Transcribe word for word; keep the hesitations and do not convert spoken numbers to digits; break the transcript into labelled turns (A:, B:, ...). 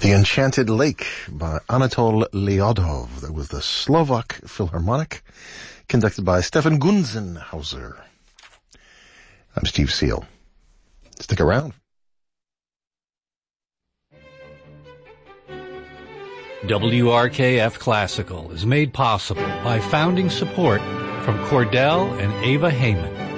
A: The Enchanted Lake by Anatol Lyodov. That was the Slovak Philharmonic, conducted by Stefan Gunzenhauser. I'm Steve Seal. Stick around.
B: W R K F Classical is made possible by founding support from Cordell and Ava Heyman.